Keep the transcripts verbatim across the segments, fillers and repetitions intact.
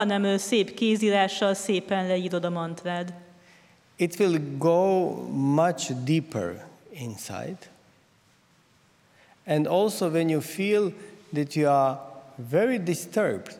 hanem ö, szép kézírással szépen leírod a mantrád. It will go much deeper inside. And also when you feel that you are very disturbed,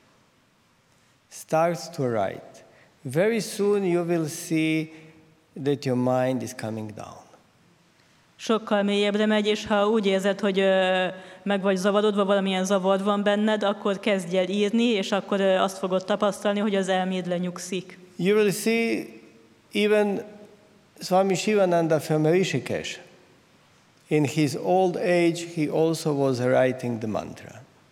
start to write. Very soon you will see that your mind is coming down. Sokkal mélyebbre megy, és ha úgy érzed, hogy ö, meg vagy zavarodva, valamilyen zavar van benned, akkor kezdj el írni, és akkor ö, azt fogod tapasztalni, hogy az elméd lenyugszik. You will see even Swami Shivananda from Rishikesh. In his old age, he also was writing the mantra.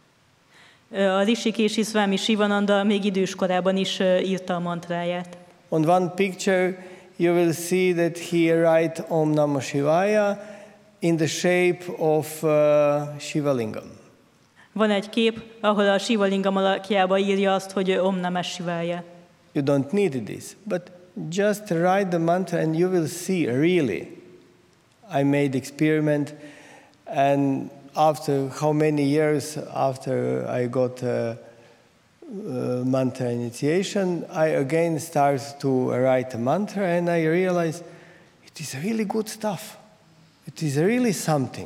A Rishikési Swami Shivananda még idős korában is ö, írta a mantráját. On one picture, you will see that he write Om Namah Shivaya in the shape of uh, Shivalingam. Van egy kép, ahol a Shivalingam alakjába írja azt, hogy Om Namah Shivaya. You don't need this, but just write the mantra and you will see really. I made experiment, and after how many years after I got uh, uh, mantra initiation, I again start to write a mantra, and I realize it is really good stuff. It is really something.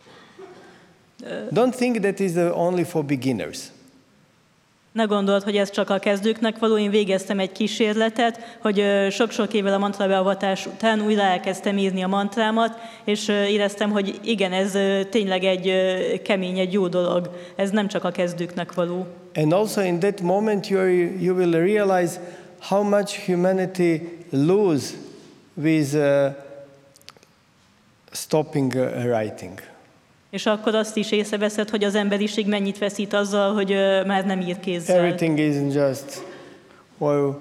Don't think that is uh, only for beginners. Ne gondold, hogy ez csak a kezdőknek való. Én végeztem egy kísérletet, hogy ö, sok-sok évvel a mantrabeavatás után újra elkezdtem írni a mantrámat, és ö, éreztem, hogy igen, ez ö, tényleg egy ö, kemény, egy jó dolog. Ez nem csak a kezdőknek való. And also in that moment you, are, you will realize how much humanity lose with uh, stopping uh, writing. És akkor azt is észreveszed, hogy az emberiség mennyit veszít azzal, hogy ö, már nem ír kézzel. Everything isn't just, well,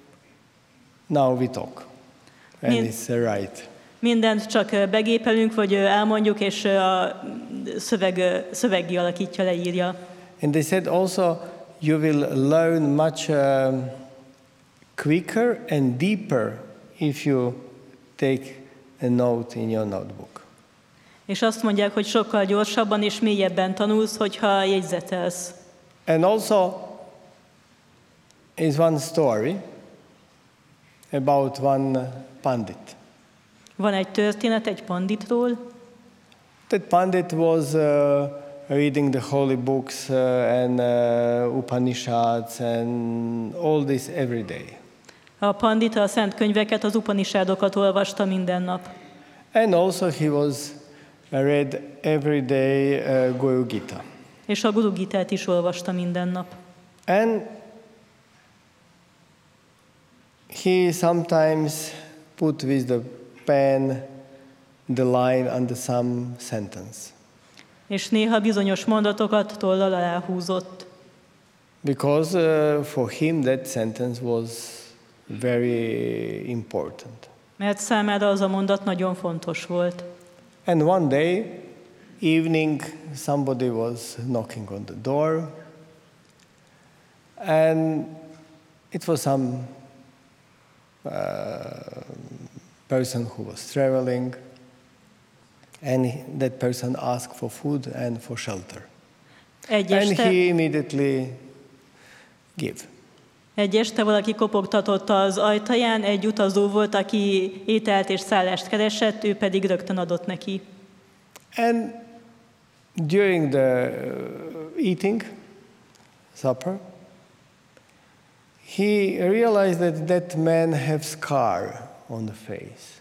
now we talk, and Mind- it's uh, right. Mindent csak ö, begépelünk, vagy ö, elmondjuk, és ö, a szöveg, ö, szöveggé alakítja, leírja. And they said also you will learn much um, quicker and deeper if you take a note in your notebook. És azt mondják, hogy sokkal gyorsabban és mélyebben tanulsz, hogyha jegyzetelsz. And also is one story about one pandit. Van egy történet egy panditról. That pandit was uh, reading the holy books uh, and uh, Upanishads and all this every day. A pandita a szent könyveket, az Upanishadokat olvasta minden nap. And also he was read every day uh, Guru Gita. És a Guru Gitát is olvasta minden nap. And he sometimes put with the pen the line under some sentence. És néha bizonyos mondatokat tollal aláhúzott. Because uh, for him that sentence was very important. Mert számára az a mondat nagyon fontos volt. And one day, evening, somebody was knocking on the door, and it was some uh, person who was traveling, and he- that person asked for food and for shelter. Egy And este, he immediately gave. egy este valaki kopogtatott az ajtaján, egy utazó volt, aki ételt és szállást keresett, ő pedig rögtön adott neki. And during the uh, eating, supper, he realized that that man have scar on the face.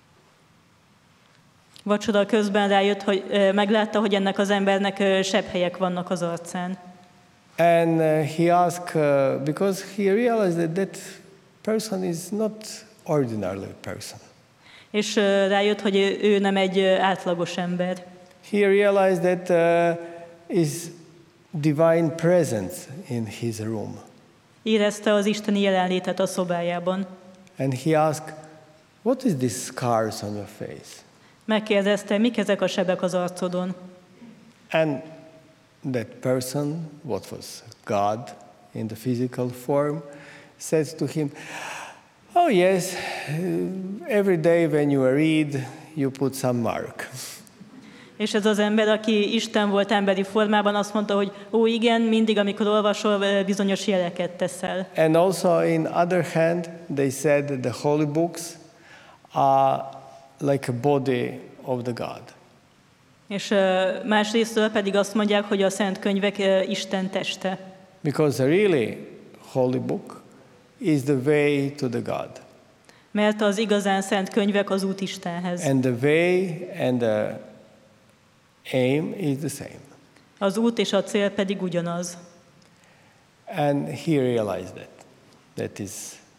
Vacsora közben rájött, hogy ö, meglátta, hogy ennek az embernek ö, sebhelyek vannak az arcán. And uh, he asked, uh, because he realized that that person is not ordinary person. És ö, rájött, hogy ő, ő nem egy ö, átlagos ember. He realized that uh, is divine presence in his room. Érezte az isteni jelenlétet a szobájában. And he asked, what is these scars on your face? Megkérdezte, mik ezek a sebek az arcodon. And that person, what was God in the physical form, says to him, oh yes, every day when you read, you put some mark. És ez az ember, aki Isten volt emberi formában, azt mondta, hogy ó igen, mindig, amikor olvasol, bizonyos jeleket teszel. And also in other hand, they said that the holy books are like a body of the God. És másrésztől pedig azt mondják, hogy a szent könyvek Isten teste. Because a really holy book is the way to the God. Mert az igazán szent könyvek az út Istenhez. And the way and the aim is the same. Az út és a cél pedig ugyanaz. And he realized that. That his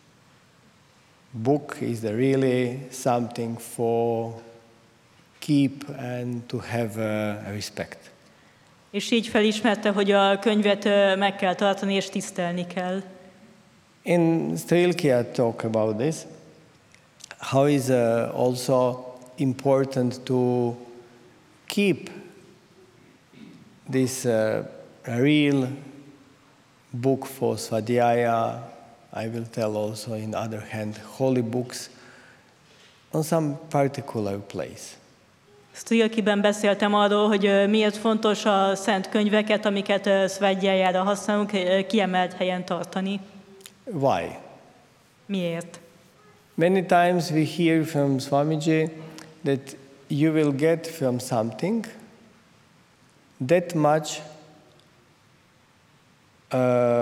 book is the really something for keep and to have a respect. És így felismerte, hogy a könyvet meg kell tartani és tisztelni kell. In Strilkia talk about this, how is uh, also important to keep this uh, real book for Svadhyaya, I will tell also in other hand, holy books, on some particular place. Strilkiben beszéltem arról, hogy miért fontos a szent könyveket, amiket Svadhyájára használunk, kiemelt helyen tartani. Why? Miért? Many times we hear from Swamiji that you will get from something that much uh,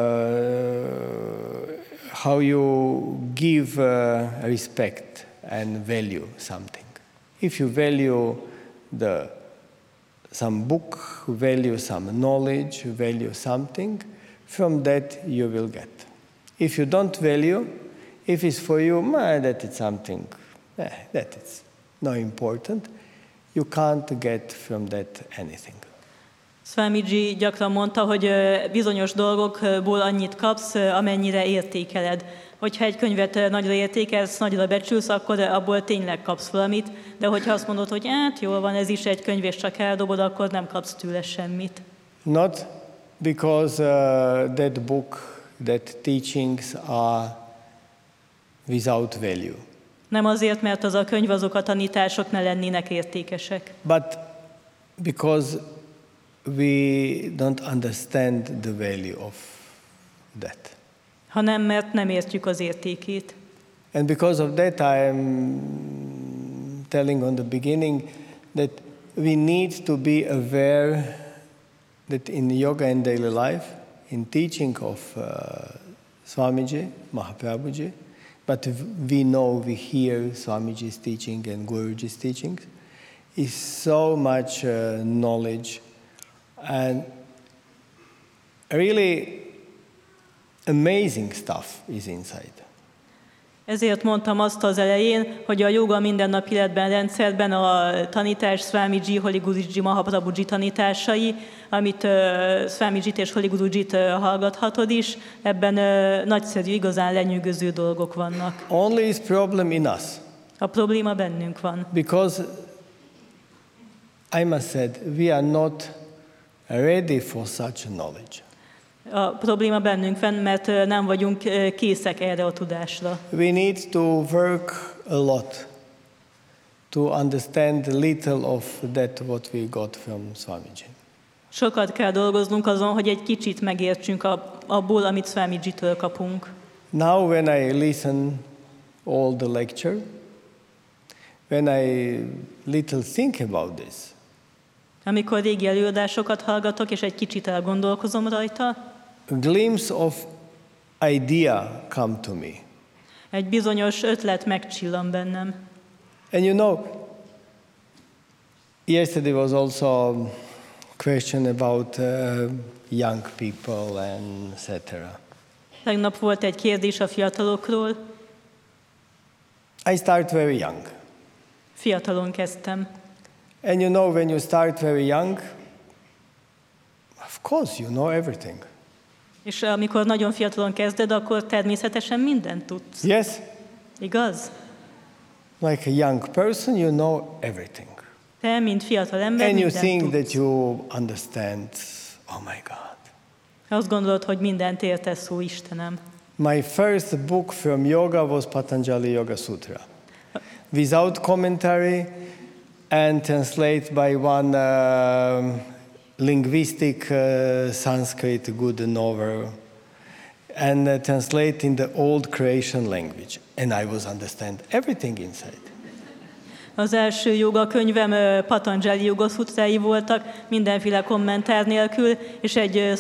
how you give uh, respect and value something. If you value the some book, value some knowledge, value something, from that you will get. If you don't value, if it's for you, man, that is something, eh, that is not important, you can't get from that anything. Swamiji gyakran mondta, hogy bizonyos dolgokból annyit kapsz, amennyire értékeled. Hogyha egy könyvet nagyra értékelsz, nagyra becsülsz, akkor abból tényleg kapsz valamit, de hogyha azt mondod, hogy hát jól van, ez is egy könyv, és csak eldobod, akkor nem kapsz tőle semmit. Not because uh, that book, that teachings are without value. Nem azért, mert az a könyv, azok a tanítások ne lennének értékesek. But because we don't understand the value of that. Hanem mert nem értjük az értékét. And because of that I am telling on the beginning that we need to be aware that in yoga and daily life, in teaching of uh, Swamiji, Mahaprabhuji, but we know, we hear Swamiji's teaching and Guruji's teachings, is so much uh, knowledge and really amazing stuff is inside. Ezért mondtam azt az elején, hogy a joga mindennapi életben, rendszerben a tanítás Swamiji, Holy Guruji, Mahaprabhuji tanításai, amit uh, Swamijit és Holy Gurujit uh, hallgathatod is, ebben uh, nagyszerű, igazán lenyűgöző dolgok vannak. Only is problem in us. A probléma bennünk van. Because I must say, we are not ready for such knowledge. A probléma bennünk van, mert nem vagyunk készek erre a tudásra. We need to work a lot to understand a little of that what we got from Swamiji. Sokat kell dolgoznunk azon, hogy egy kicsit megértsünk abból, amit Swamijitől kapunk. Now when I listen all the lecture, when I little think about this, amikor régi előadásokat hallgatok, és egy kicsit elgondolkozom rajta, a glimpse of idea come to me. Egy bizonyos ötlet megcsillan bennem. And you know, yesterday was also a question about uh, young people and et cetera. Tegnap volt egy kérdés a fiatalokról. I start very young. Fiatalon kezdtem. And you know, when you start very young, of course you know everything. És amikor nagyon fiatalon kezded, akkor természetesen mindent tudsz. Yes? Igaz? Like a young person, you know everything. Te, mint fiatal ember, And you mindent think tudsz. that you understand, oh my God. Azt gondolod, hogy mindent értesz, ó Istenem. My first book from yoga was Patanjali Yoga Sutra. Without commentary, and translate by one uh, linguistic uh, Sanskrit good novel, and uh, translate in the old Croatian language. And I was understand everything inside. Az első jogakönyvem Patanjali Joga Szutrái voltak, mindenféle kommentár nélkül, és egy